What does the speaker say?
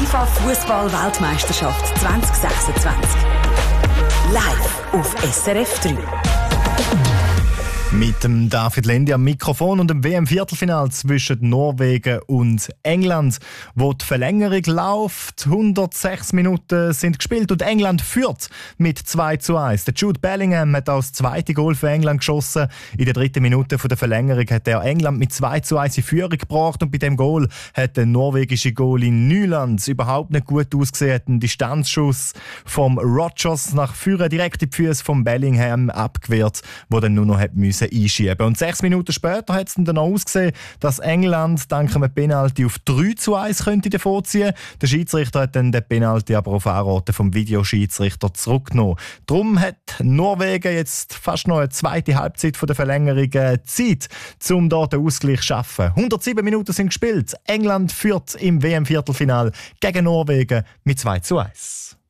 FIFA-Fußball-Weltmeisterschaft 2026. Live auf SRF 3. Mit dem David Lendi am Mikrofon und dem WM-Viertelfinal zwischen Norwegen und England, wo die Verlängerung läuft. 106 Minuten sind gespielt und England führt mit 2:1. Der Jude Bellingham hat auch das zweite Goal für England geschossen. In der 3. Minute der Verlängerung hat er England mit 2:1 in Führung gebracht und bei dem Goal hat der norwegische Goalie Nyland überhaupt nicht gut ausgesehen. Hat einen Distanzschuss vom Rodgers nach vorne direkt in die Füße vom Bellingham abgewehrt, wo dann nur noch einschieben musste. Und 6 Minuten später hat es dann auch ausgesehen, dass England dank einem Penalty auf 3:1 könnte davonziehen. Der Schiedsrichter hat dann den Penalty aber auf Anraten vom Videoschiedsrichter zurückgenommen. Darum hat Norwegen jetzt fast noch eine zweite Halbzeit von der Verlängerung Zeit, um dort den Ausgleich zu schaffen. 107 Minuten sind gespielt. England führt im WM-Viertelfinal gegen Norwegen mit 2:1.